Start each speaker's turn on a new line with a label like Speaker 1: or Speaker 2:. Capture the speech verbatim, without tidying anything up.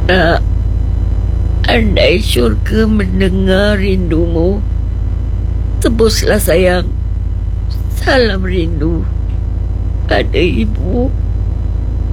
Speaker 1: Nak, andai syurga mendengar rindumu, tebuslah sayang salam rindu pada ibu.